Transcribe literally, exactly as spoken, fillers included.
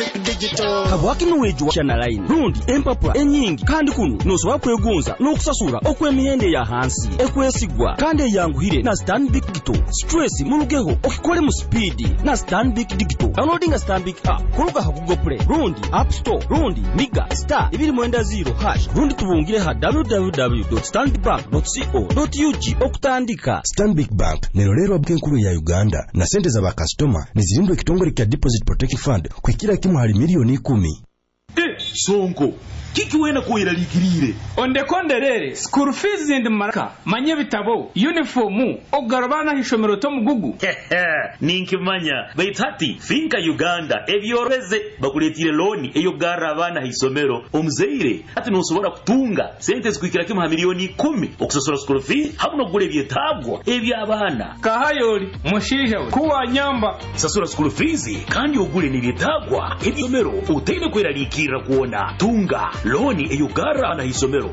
Stanbic Digital. Habwaki nuweju wa chana line. Rundi empapula enyingi kandi kunu nosoba kwegonza n'okusasura okw'emihende ya hansi ekwesigwa kandi yanguhire na Stanbic Digital. Stress mulugeho okikole mu speed na Stanbic Digital. Downloading a Stanbic app kuluga ha Google Play, Rundi App Store, Rundi Miga star ibiri mwenda zero hash. Rundi tubungire ha w w w dot stanbic bank dot co dot u g okutandika. Stanbic Bank nerolero bw'enkulu ya Uganda na sente za ba customer nizirindwe kitongole kya Deposit Protection Fund kwekira kimu hali milioni kumi. Eh, Sonko kiki wena kuira likirire onde konderere school fees and maraka manye bitabo uniform ogarabana hishomero to mugugu ninkimanya baitati finka Uganda ebyoreze bakuletire loan eyo garabana hisomero omuzeire ati nosobora kutunga sente zikwikira kimu milioni kumi okusosora school fees habuno gure byetabwa ebyabana kahayoli mushije kuwa nyamba sasura school fees kandi ogure ni byetabwa ebyomero utende kwera likira kuona tunga loni eyugara na hisomero